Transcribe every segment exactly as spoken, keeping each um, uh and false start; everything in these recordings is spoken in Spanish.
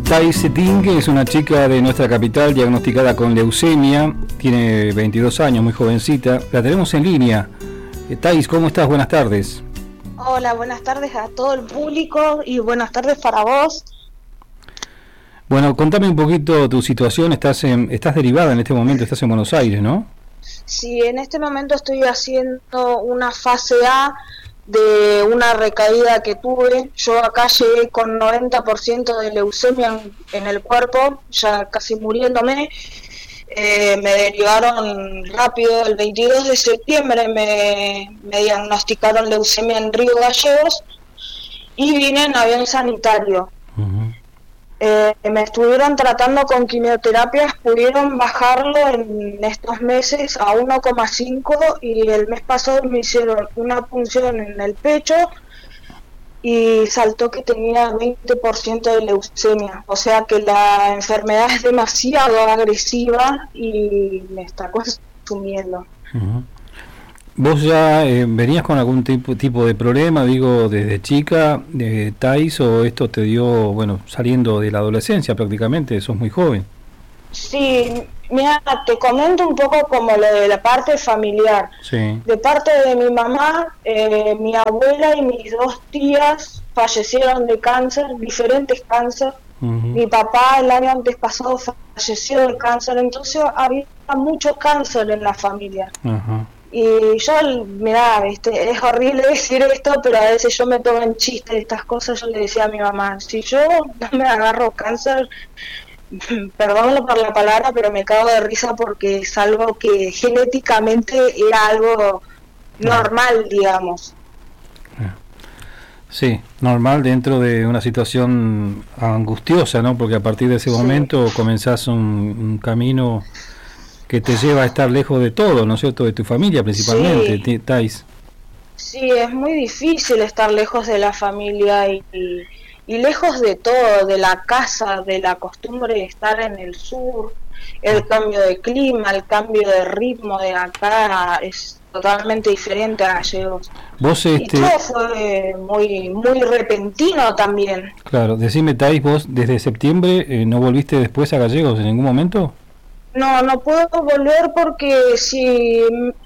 Thais Ting es una chica de nuestra capital diagnosticada con leucemia, tiene veintidós años, muy jovencita. La tenemos en línea. Eh, Thais, ¿cómo estás? Buenas tardes. Hola, buenas tardes a todo el público y buenas tardes para vos. Bueno, contame un poquito tu situación. Estás en, estás derivada en este momento, estás en Buenos Aires, ¿no? Sí, en este momento estoy haciendo una fase A de una recaída que tuve. Yo acá llegué con noventa por ciento de leucemia en, en el cuerpo, ya casi muriéndome. Eh, me derivaron rápido, el veintidós de septiembre me, me diagnosticaron leucemia en Río Gallegos y vine en avión sanitario. Uh-huh. Eh, me estuvieron tratando con quimioterapias, pudieron bajarlo en estos meses a uno coma cinco y el mes pasado me hicieron una punción en el pecho y saltó que tenía veinte por ciento de leucemia, o sea que la enfermedad es demasiado agresiva y me está consumiendo. Uh-huh. ¿Vos ya eh, venías con algún tipo, tipo de problema, digo, desde chica, de Thais, o esto te dio, bueno, saliendo de la adolescencia prácticamente, sos muy joven? Sí, mira, te comento un poco como lo de la parte familiar. Sí. De parte de mi mamá, eh, mi abuela y mis dos tías fallecieron de cáncer, diferentes cánceres. Uh-huh. Mi papá el año antes pasado falleció de cáncer, entonces había mucho cáncer en la familia. Uh-huh. Y yo, mirá, ¿viste? Es horrible decir esto, pero a veces yo me tomo en chiste estas cosas. Yo le decía a mi mamá, si yo no me agarro cáncer, perdónalo por la palabra, pero me cago de risa porque es algo que genéticamente era algo normal, digamos. Sí, normal dentro de una situación angustiosa, ¿no? Porque a partir de ese sí. momento comenzás un, un camino que te lleva a estar lejos de todo, ¿no es cierto? De tu familia principalmente, sí. Thais. Sí, es muy difícil estar lejos de la familia y, y, y lejos de todo, de la casa, de la costumbre de estar en el sur, el cambio de clima, el cambio de ritmo de acá es totalmente diferente a Gallegos. Vos este... Y todo fue muy, muy repentino también. Claro, decime, Thais, vos desde septiembre eh, ¿no volviste después a Gallegos en ningún momento? No, no puedo volver porque si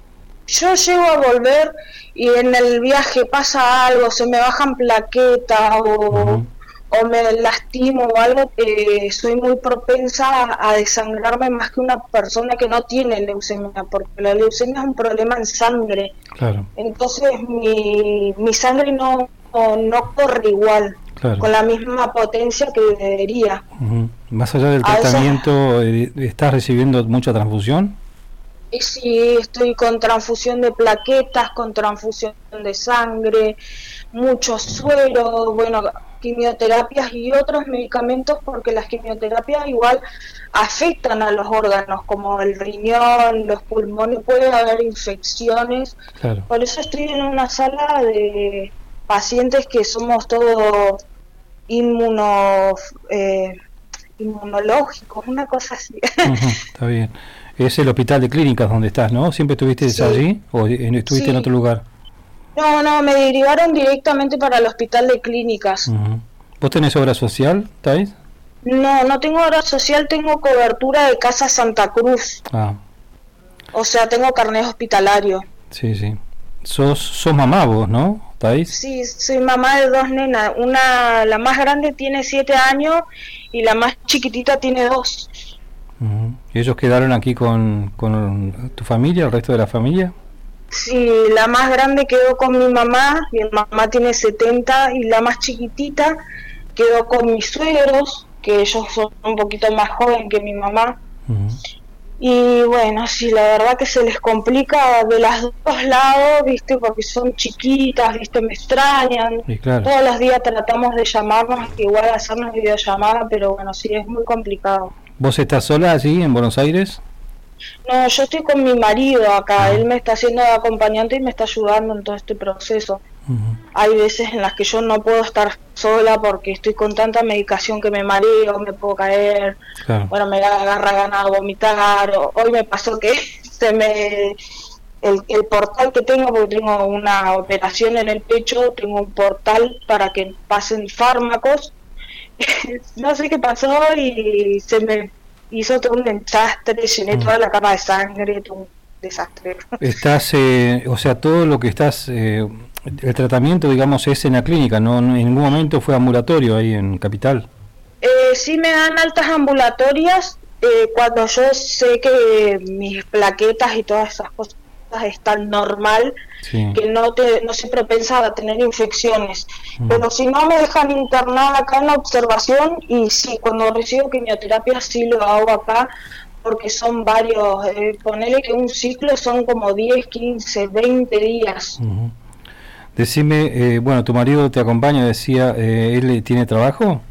yo llego a volver y en el viaje pasa algo, se me bajan plaquetas o, uh-huh. o me lastimo o algo, eh, soy muy propensa a, a desangrarme más que una persona que no tiene leucemia, porque la leucemia es un problema en sangre. Claro. Entonces mi, mi sangre no, no, no corre igual. Claro. Con la misma potencia que debería. Uh-huh. Más allá del tratamiento, veces, ¿estás recibiendo mucha transfusión? Y sí, estoy con transfusión de plaquetas, con transfusión de sangre, mucho suero, bueno, quimioterapias y otros medicamentos, porque las quimioterapias igual afectan a los órganos, como el riñón, los pulmones, puede haber infecciones. Claro. Por eso estoy en una sala de pacientes que somos todos inmuno, eh, inmunológicos, una cosa así. Uh-huh, está bien. Es el hospital de clínicas donde estás, ¿no? ¿Siempre estuviste sí. allí o estuviste sí. en otro lugar? No, no, me derivaron directamente para el hospital de clínicas. Uh-huh. ¿Vos tenés obra social, Thais? No, no tengo obra social, tengo cobertura de Casa Santa Cruz. Ah. O sea, tengo carnet hospitalario. Sí, sí. Sos, sos mamá vos, ¿no, Thais? Sí, soy mamá de dos nenas. Una, la más grande tiene siete años y la más chiquitita tiene dos. Uh-huh. ¿Y ellos quedaron aquí con, con tu familia, el resto de la familia? Sí, la más grande quedó con mi mamá, mi mamá tiene setenta, y la más chiquitita quedó con mis suegros, que ellos son un poquito más jóvenes que mi mamá. Uh-huh. Y bueno, sí, la verdad que se les complica de los dos lados, ¿viste? Porque son chiquitas, ¿viste? Me extrañan. Sí, claro. Todos los días tratamos de llamarnos, igual hacernos videollamada, pero bueno, sí, es muy complicado. ¿Vos estás sola allí en Buenos Aires? No, yo estoy con mi marido acá, uh-huh. Él me está haciendo de acompañante y me está ayudando en todo este proceso. Uh-huh. Hay veces en las que yo no puedo estar sola porque estoy con tanta medicación que me mareo, me puedo caer, claro. Bueno, me agarra ganas de vomitar, o, hoy me pasó que se me... El, el portal que tengo, porque tengo una operación en el pecho, tengo un portal para que pasen fármacos, no sé qué pasó y se me hizo todo un desastre, llené Mm. toda la cama de sangre, todo un desastre. Estás, eh, o sea, todo lo que estás, eh, el tratamiento, digamos, es en la clínica, ¿no? En ningún momento fue ambulatorio ahí en Capital. Eh, sí me dan altas ambulatorias eh, cuando yo sé que mis plaquetas y todas esas cosas están normal, Sí. que no te no se propensa a tener infecciones. Mm. Pero si no me dejan internar acá en la observación, y sí, cuando recibo quimioterapia sí lo hago acá, porque son varios, eh, ponele que un ciclo son como diez quince veinte días. Ujú. Decime, eh, bueno, tu marido te acompaña, decía, eh, ¿él tiene trabajo?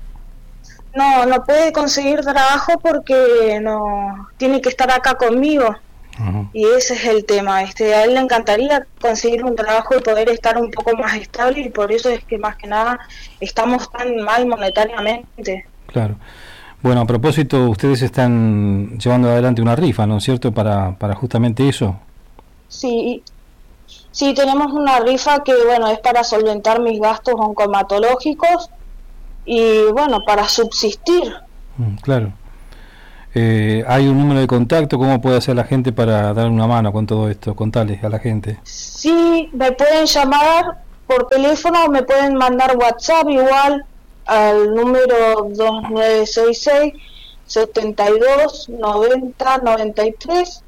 No, no puede conseguir trabajo porque no tiene que estar acá conmigo. Ujú. Y ese es el tema, este, a él le encantaría conseguir un trabajo y poder estar un poco más estable, y por eso es que más que nada estamos tan mal monetariamente. Claro. Bueno, a propósito, ustedes están llevando adelante una rifa, ¿no es cierto? Para, para justamente eso. Sí, sí, tenemos una rifa que, bueno, es para solventar mis gastos oncomatológicos y, bueno, para subsistir. Mm, claro. Eh, ¿hay un número de contacto? ¿Cómo puede hacer la gente para dar una mano con todo esto? Contales a la gente. Sí, me pueden llamar por teléfono o me pueden mandar WhatsApp igual al número dos nueve seis seis, setenta y dos, noventa, noventa y tres,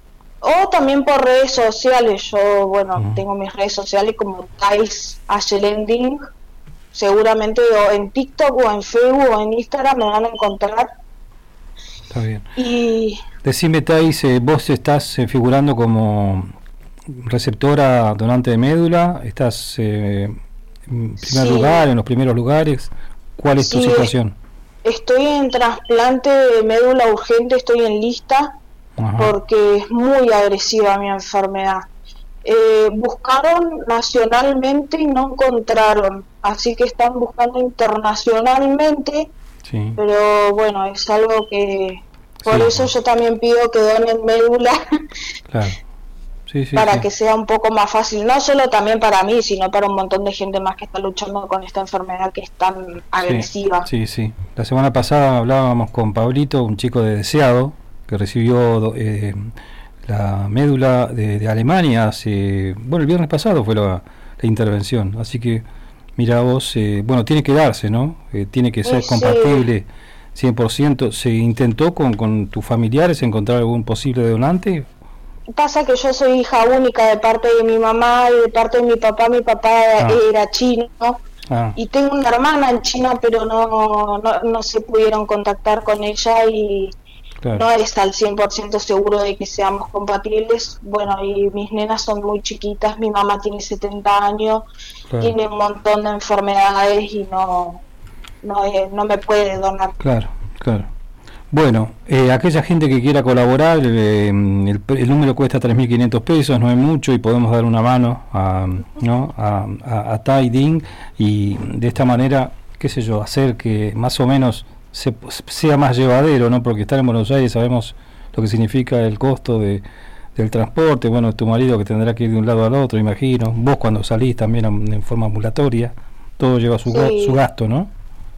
o también por redes sociales. Yo, bueno, Ujú. tengo mis redes sociales como Thais Ashelending, seguramente o en TikTok o en Facebook o en Instagram me van a encontrar. Está bien. Y Decime, Thais, eh, vos estás eh, figurando como receptora donante de médula, estás eh, en primer lugar, sí, en los primeros lugares. ¿Cuál es tu sí, situación? estoy en trasplante de médula urgente, estoy en lista Ajá. porque es muy agresiva mi enfermedad. Eh, buscaron nacionalmente y no encontraron, así que están buscando internacionalmente, Sí, pero bueno, es algo que por sí, eso yo también pido que donen médula claro. Sí, sí, para sí. que sea un poco más fácil, no solo también para mí, sino para un montón de gente más que está luchando con esta enfermedad que es tan Sí, agresiva. sí, sí. La semana pasada hablábamos con Pablito, un chico de Deseado, que recibió eh, la médula de, de Alemania hace, bueno, el viernes pasado fue la, la intervención. Así que, mira vos, eh, bueno, tiene que darse, ¿no? Eh, tiene que ser Y sí, compatible cien por ciento. ¿Se intentó con, con tus familiares encontrar algún posible donante? pasa que yo soy hija única de parte de mi mamá y de parte de mi papá. Mi papá Ah, era chino ah, y tengo una hermana en China, pero no, no, no se pudieron contactar con ella y claro, no es al cien por ciento seguro de que seamos compatibles. Bueno, y mis nenas son muy chiquitas, mi mamá tiene setenta años, claro. tiene un montón de enfermedades y no, no, eh, no me puede donar. Claro, claro. Bueno, eh, aquella gente que quiera colaborar, eh, el, el número cuesta tres mil quinientos pesos, no es mucho y podemos dar una mano a, ¿no? a, a, a Tai Ding y de esta manera, qué sé yo, hacer que más o menos se, sea más llevadero, ¿no? Porque estar en Buenos Aires sabemos lo que significa el costo de, del transporte, bueno, tu marido que tendrá que ir de un lado al otro, imagino, vos cuando salís también en forma ambulatoria, todo lleva su, su Sí. gasto, ¿no?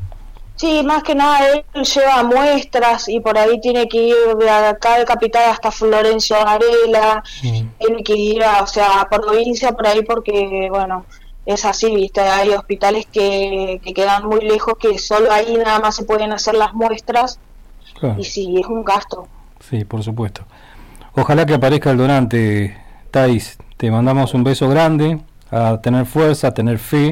Sí, más que nada él lleva muestras y por ahí tiene que ir de acá de Capital hasta Florencio Varela, Mm, tiene que ir a, o sea, a provincia por ahí porque, bueno, es así, viste, hay hospitales que, que quedan muy lejos, que solo ahí nada más se pueden hacer las muestras claro, y sí, es un gasto. sí, por supuesto. Ojalá que aparezca el donante, Thais. Te mandamos un beso grande, a tener fuerza, a tener fe,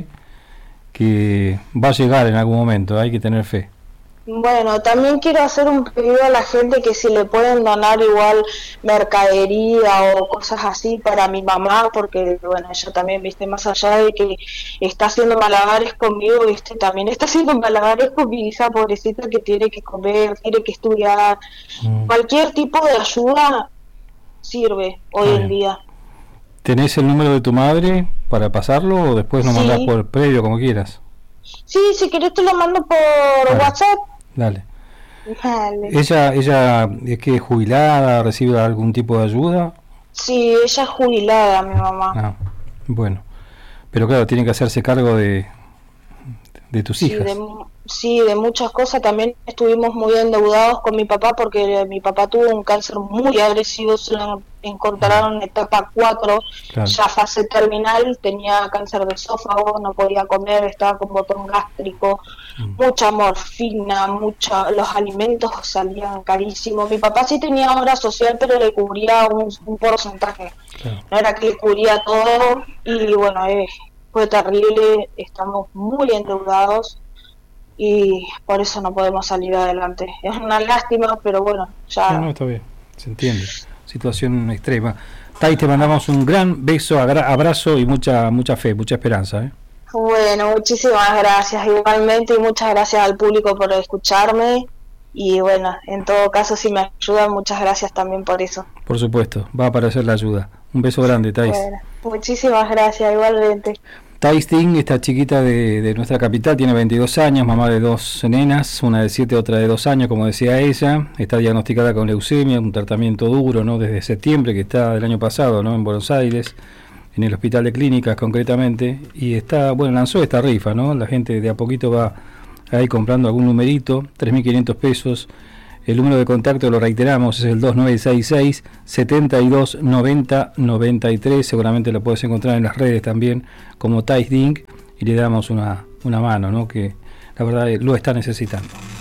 que va a llegar en algún momento, hay que tener fe. Bueno, también quiero hacer un pedido a la gente que si le pueden donar igual mercadería o cosas así para mi mamá, porque bueno, ella también, viste, más allá de que está haciendo malabares conmigo, viste, también está haciendo malabares con mi hija pobrecita que tiene que comer, tiene que estudiar. Mm, Cualquier tipo de ayuda sirve hoy está en bien. día. ¿Tenés el número de tu madre para pasarlo o después lo mandás Sí, por previo, como quieras? sí, si querés te lo mando por Dale, WhatsApp. dale. Dale. ¿Ella, ella es que es jubilada, recibe algún tipo de ayuda? Sí, ella es jubilada, mi mamá. Ah, bueno. Pero claro, tiene que hacerse cargo de, de tus Sí, de, hijas. sí, de muchas cosas. También estuvimos muy endeudados con mi papá porque mi papá tuvo un cáncer muy agresivo, se lo encontraron en etapa cuatro, Claro. ya fase terminal, tenía cáncer de esófago, no podía comer, estaba con botón gástrico, Mm. mucha morfina, mucha, los alimentos salían carísimos. Mi papá sí tenía obra social, pero le cubría un, un porcentaje, Claro. no era que le cubría todo, y bueno, eh, fue terrible, estamos muy endeudados y por eso no podemos salir adelante. Es una lástima, pero bueno, ya... No, no, está bien, se entiende. Situación extrema. Tai, te mandamos un gran beso, agra- abrazo y mucha mucha fe, mucha esperanza, ¿eh? Bueno, muchísimas gracias igualmente y muchas gracias al público por escucharme y bueno, en todo caso si me ayudan, muchas gracias también por eso. Por supuesto, va a aparecer la ayuda. Un beso grande, Thais. Bueno, muchísimas gracias igualmente. Thais Ding, esta chiquita de, de nuestra capital, tiene veintidós años, mamá de dos nenas, una de siete, otra de dos años, como decía ella. Está diagnosticada con leucemia, un tratamiento duro, ¿no? Desde septiembre, que está del año pasado, ¿no? En Buenos Aires, en el Hospital de Clínicas concretamente. Y está, bueno, lanzó esta rifa, ¿no? La gente de a poquito va ahí comprando algún numerito, tres mil quinientos pesos. El número de contacto, lo reiteramos, es el dos nueve seis seis, siete dos nueve cero nueve tres. Seguramente lo puedes encontrar en las redes también como Thais Ding y le damos una, una mano, ¿no? Que la verdad lo está necesitando.